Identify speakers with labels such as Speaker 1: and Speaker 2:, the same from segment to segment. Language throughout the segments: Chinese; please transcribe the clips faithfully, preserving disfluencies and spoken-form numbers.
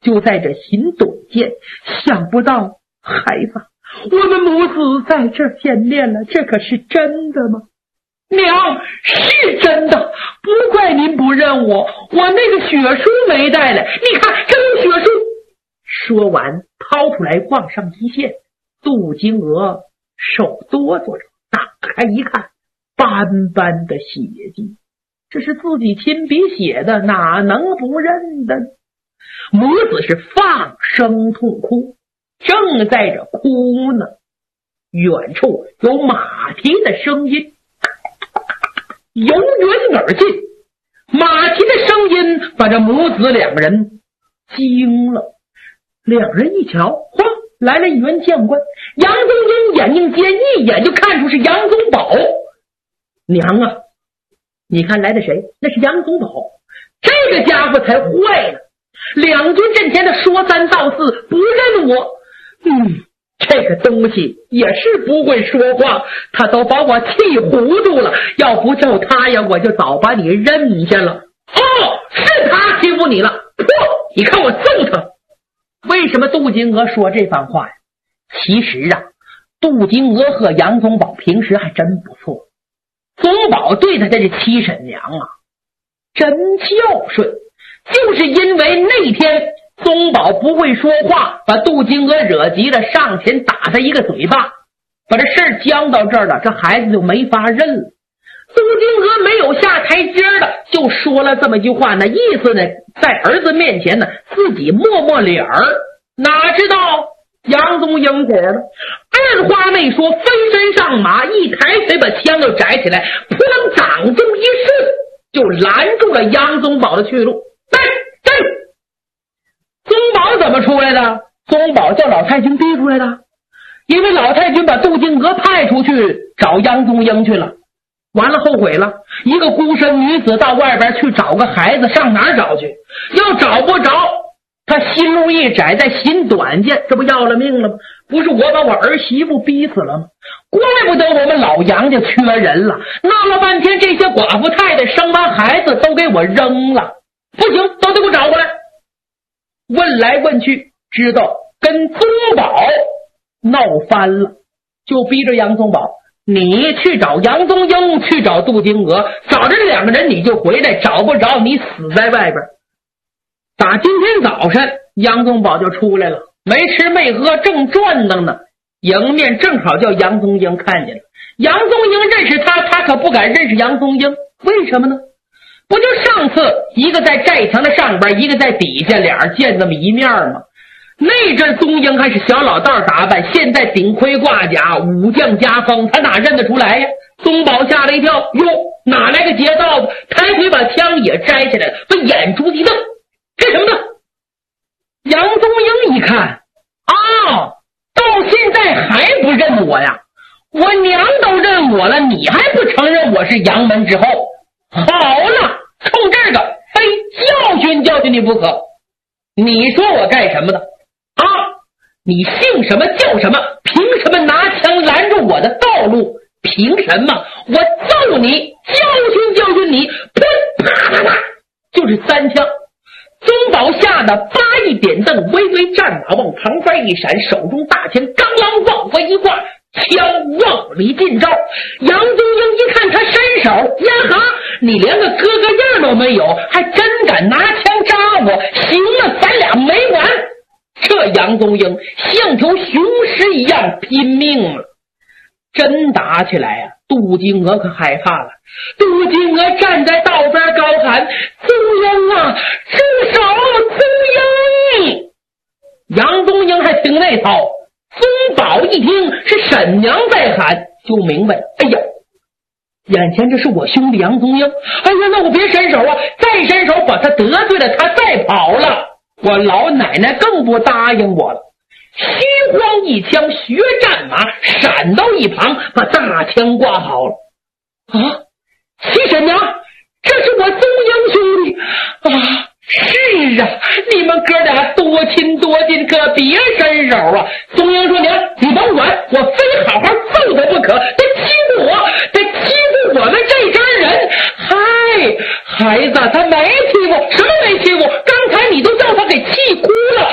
Speaker 1: 就在这心短见，想不到孩子，我们母子在这儿见面了，这可是真的吗？娘，是真的，不怪您不认我，我那个血书没带来，你看这有血书。说完掏出来往上一献，杜金娥手哆嗦着，打开一看，斑斑的血迹，这是自己亲笔写的，哪能不认的？母子是放声痛哭，正在这哭呢，远处有马蹄的声音由远而近，马蹄的声音把这母子两个人惊了。两人一瞧，哗，来了一员将官，杨宗英眼睛尖，一眼就看出是杨宗保。娘啊，你看来的谁？那是杨宗保，这个家伙才坏了，两军阵前的说三道四，不认我。嗯，这个东西也是不会说话，他都把我气糊涂了，要不就他呀，我就早把你认下了。哦，是他欺负你了，噗，你看我揍他。为什么杜金娥说这番话呀？其实啊，杜金娥和杨宗保平时还真不错，宗保对他的这七婶娘啊真孝顺，就是因为那天宗保不会说话，把杜金娥惹急了，上前打他一个嘴巴，把这事儿僵到这儿了，这孩子就没法认了。杜金娥没有下台阶了，就说了这么一句话，那意思呢，在儿子面前呢，自己抹抹脸儿。哪知道杨宗英果了，二话没说，飞身上马，一抬腿把枪就摘起来，扑棱掌中一顺，就拦住了杨宗保的去路。站站！宗保怎么出来的？宗保叫老太君逼出来的，因为老太君把杜金娥派出去找杨宗英去了。完了后悔了，一个孤身女子到外边去找个孩子，上哪儿找去？要找不着，他心路一窄，在心短见，这不要了命了吗？不是我把我儿媳妇逼死了吗？怪不得我们老杨家缺人了，闹了半天这些寡妇太太生完孩子都给我扔了，不行，都得给我找过来。问来问去，知道跟宗保闹翻了，就逼着杨宗保，你去找杨宗英，去找杜金娥，找着这两个人你就回来，找不着你死在外边。打今天早晨杨宗保就出来了，没吃没喝，正转腾呢，迎面正好叫杨宗英看见了。杨宗英认识他，他可不敢认识杨宗英，为什么呢？不就上次一个在寨墙的上边，一个在底下，俩人见这么一面吗？那阵宗英还是小老道打扮，现在顶盔挂甲，武将家风，他哪认得出来呀？宗保吓了一跳，哟，哪来个劫道子？抬腿把枪也摘下来了，把眼珠子一瞪，干什么呢？杨宗英一看，啊，到现在还不认我呀？我娘都认我了，你还不承认我是杨门之后？好了，冲这个非教训教训你不可。你说我干什么的啊？你姓什么叫什么？凭什么拿枪拦住我的道路？凭什么？我揍你，教训教训你！噗，啪啪啪，就是三枪。宗保吓得八一点凳，微微战马往旁边一闪，手中大枪刚啷往回一挂，枪往里进招。杨宗英一看他伸手，呀哈，你连个哥哥样都没有，还真敢拿枪扎我！行了，咱俩没完！这杨宗英像头雄狮一样拼命了。真打起来啊，杜金娥可害怕了。杜金娥站在道边高喊：宗英啊，住手！宗英！杨宗英还听那套，宗保一听是婶娘在喊，就明白，哎呀，眼前这是我兄弟杨宗英，哎呀，那我别伸手啊，再伸手把他得罪了，他再跑了，我老奶奶更不答应我了。虚晃一枪，学战马闪到一旁，把大枪挂好了。啊，七婶娘，这是我宗英兄弟啊！是啊，你们哥俩多亲多近，可别伸手啊！宗英说：“娘，你甭管，我非好好揍他不可。他欺负我，他欺负我们这家人。嗨，孩子，他没欺负，什么没欺负？刚才你都叫他给气哭了。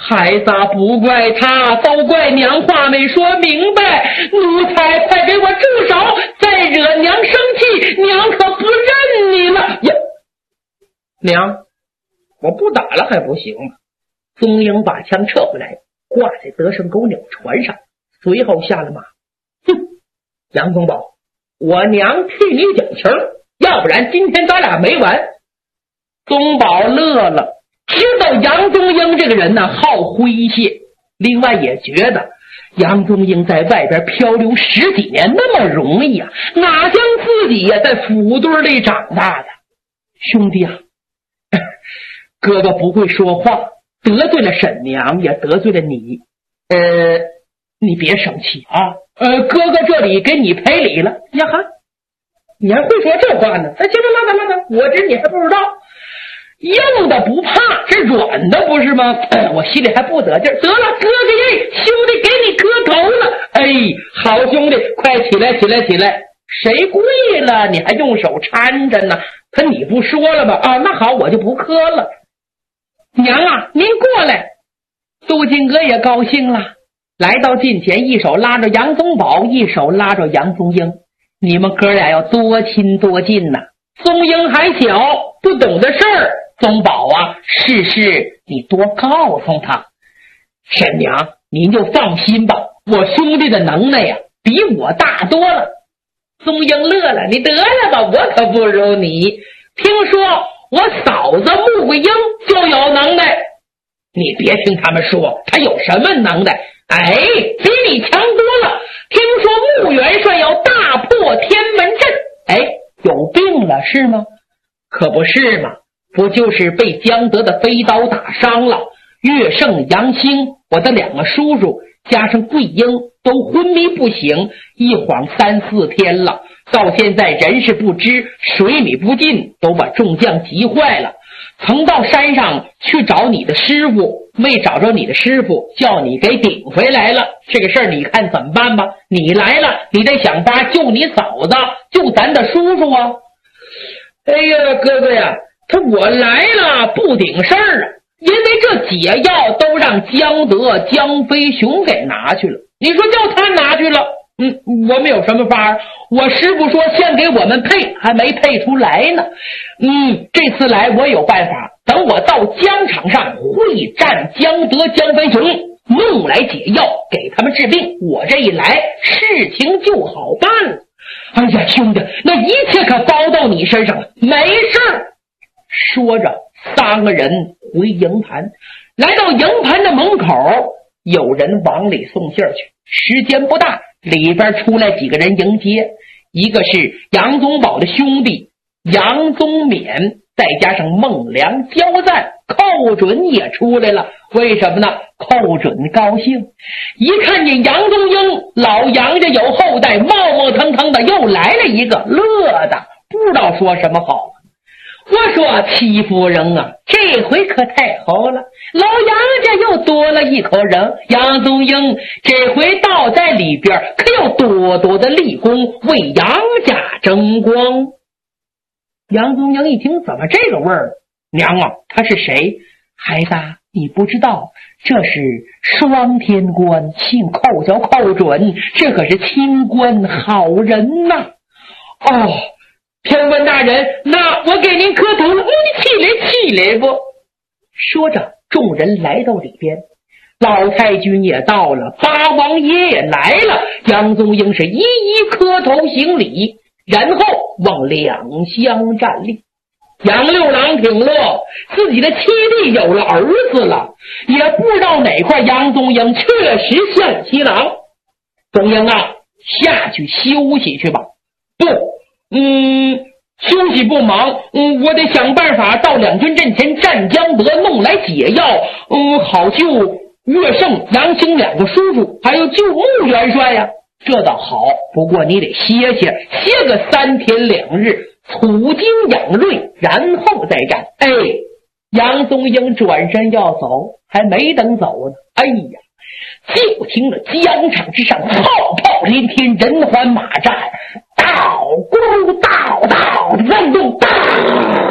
Speaker 1: 孩子不怪他，都怪娘话没说明白，奴才快给我住手，再惹娘生气，娘可不认你了呀！娘，我不打了还不行吗？宗英把枪撤回来，挂在德胜狗鸟船上，随后下了马。哼，杨宗保，我娘替你讲情，要不然今天咱俩没完。宗保乐了，知道杨宗英这个人呢好诙谐，另外也觉得杨宗英在外边漂流十几年那么容易啊，哪像自己呀在府堆里长大的。兄弟啊，哥哥不会说话，得罪了沈娘，也得罪了你。呃，你别生气啊。呃，哥哥这里给你赔礼了。呀哈，你还会说这话呢？那行了，拉倒拉倒，我这你还不知道。硬的不怕，这软的不是吗？哎，我心里还不得劲儿。得了，哥哥耶，兄弟给你磕头了。哎，好兄弟，快起来起来起来！谁跪了你还用手搀着呢？可你不说了吧？啊，那好，我就不磕了。娘啊，您过来。杜金哥也高兴了，来到近前，一手拉着杨宗保，一手拉着杨宗英。你们哥俩要多亲多近呐。宗英还小，不懂的事儿，宗保啊，事事你多告诉他。沈娘，您就放心吧，我兄弟的能耐呀，比我大多了。宗英乐了，你得了吧，我可不如你。听说我嫂子穆桂英就有能耐，你别听他们说他有什么能耐，哎，比你强多了。听说穆元帅要大破天门阵，哎，有病了是吗？可不是嘛，不就是被江德的飞刀打伤了，岳胜、杨兴，我的两个叔叔加上桂英都昏迷不醒，一晃三四天了，到现在人事不知，水米不进，都把众将急坏了。曾到山上去找你的师傅，没找着你的师傅，叫你给顶回来了。这个事儿你看怎么办吧？你来了，你得想法救你嫂子，救咱的叔叔啊！哎呀，哥哥呀，他我来了不顶事儿啊，因为这解药都让江德、江飞雄给拿去了。你说叫他拿去了，嗯，我们有什么法？我师傅说先给我们配，还没配出来呢。嗯，这次来我有办法，等我到疆场上会战江德、江飞雄，弄来解药给他们治病，我这一来事情就好办了。哎呀，兄弟，那一切可包到你身上了，没事儿。说着，三个人回营盘，来到营盘的门口，有人往里送信去。时间不大，里边出来几个人迎接，一个是杨宗保的兄弟杨宗勉，再加上孟良、焦赞，寇准也出来了。为什么呢？寇准高兴，一看见杨宗英，老杨家有后代，冒冒腾腾的又来了一个，乐的不知道说什么好。我说戚夫人啊，这回可太好了，老杨家又多了一口人，杨宗英这回倒在里边，可有多多的立功，为杨家争光。杨宗英一听，怎么这个味儿？娘啊，他是谁？孩子，你不知道，这是双天官，姓寇叫寇准，这可是清官好人呐。哦，天官大人，那我给您磕头了，你起来起来不？说着，众人来到里边，老太君也到了，八王爷也来了，杨宗英是一一磕头行礼，然后往两厢站立。杨六郎挺乐，自己的妻弟有了儿子了，也不知道哪块杨宗英确实像七郎。宗英啊，下去休息去吧。不，嗯，休息不忙，嗯，我得想办法到两军阵前战江德，弄来解药，嗯，好救岳胜、杨兴两个叔叔，还有救穆元帅呀。这倒好，不过你得歇歇，歇个三天两日，储精养锐，然后再战。哎，杨宗英转身要走，还没等走呢，哎呀，就听了疆场之上炮炮连天，人环马战，道咕道道，万动道。